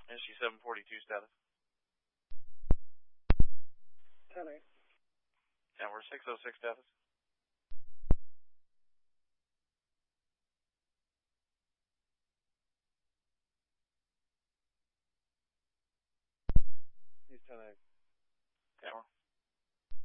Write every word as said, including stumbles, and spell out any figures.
S G seven forty-two status. ten eight. And we're six oh six status. He's ten eight. And we're